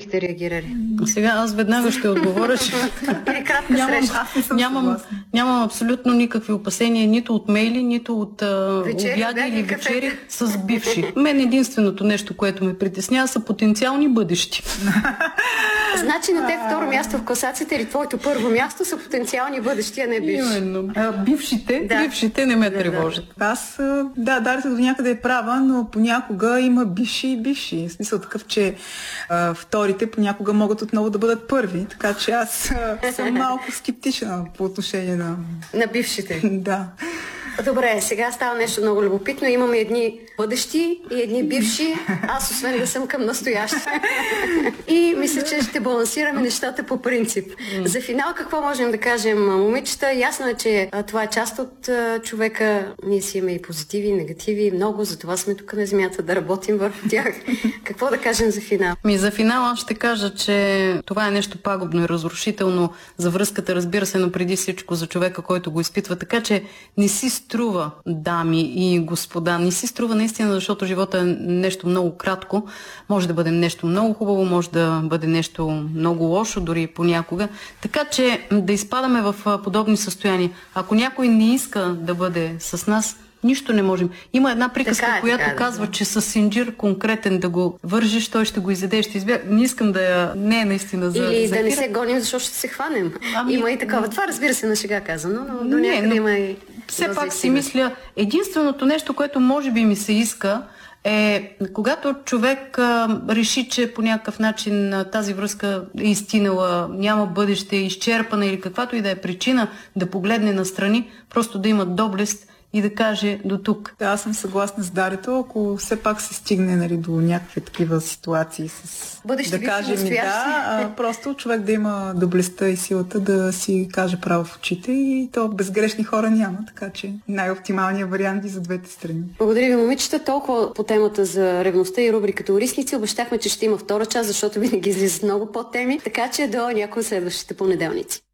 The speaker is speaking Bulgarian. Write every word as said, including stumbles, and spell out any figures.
бихте реагирали? Сега аз веднага ще отговоря, че нямам, нямам, нямам абсолютно никакви опасения нито от мейли, нито от а, обяди или вечери с бивши. Мен единственото нещо, което ме притеснява, са потенциални бъдещи. Значи на те второ място в класацията или твоето първо място са потенциални бъдещи, а не бивши. Именно. А, бившите, да. бившите не ме тревожат. Да, да. Аз, да, Дарите до някъде е права, но понякога има бивши и бивши. В смисъл такъв, че а, вторите понякога могат отново да бъдат първи, така че аз а, съм малко скептична по отношение на... На бившите? Да. Добре, сега става нещо много любопитно. Имаме едни бъдещи и едни бивши. Аз освен да съм към настоящи. И мисля, че ще балансираме нещата по принцип. За финал какво можем да кажем, момичета? Ясно е, че това е част от човека. Ние си имаме и позитиви, и негативи, много. Затова сме тук на земята да работим върху тях. Какво да кажем за финал? Ми за финал аз ще кажа, че това е нещо пагубно и разрушително за връзката, разбира се, но преди всичко за човека, който го изпитва. Така че не си струва, дами и господа, не си струва наистина, защото живота е нещо много кратко. Може да бъде нещо много хубаво, може да бъде нещо много лошо, дори понякога. Така че да изпадаме в подобни състояния. Ако някой не иска да бъде с нас, нищо не можем. Има една приказка, така, която така, казва, да. че с синджир конкретен да го вържиш, той ще го изяде, ще избяга. Не искам да я... Не е наистина за... Или за да не се гоним, защото ще се хванем. Ами... Има и такова. Това, разбира се, на шега казано, но до не, някъде но... има и... Все пак си мисля, единственото нещо, което може би ми се иска, е когато човек а, реши, че по някакъв начин а, тази връзка е изтинала, няма бъдеще, изчерпана или каквато и да е причина да погледне настрани, просто да има доблест и да каже до тук. Да, аз съм съгласна с Дарито, ако все пак се стигне, нали, до някакви такива ситуации с... Бъдеще да кажем и да, а, просто човек да има доблестта и силата да си каже право в очите и то безгрешни хора няма, така че най-оптималният вариант и за двете страни. Благодаря ви, момичета. Толкова по темата за ревността и рубриката Орисници. Обещахме, че ще има втора част, защото винаги излизат много по-теми, така че до някои следващите понеделници.